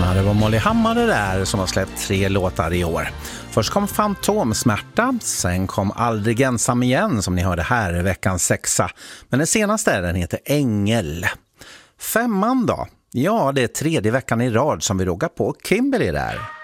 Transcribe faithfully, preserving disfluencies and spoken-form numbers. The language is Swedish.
Ja, det var Molly Hammar där som har släppt tre låtar i år. Först kom Fantomsmärta, sen kom Aldrig ensam igen som ni hörde här i veckans sexa. Men den senaste den heter Ängel. Femman då? Ja, det är tredje veckan i rad som vi rågar på Kimberly där.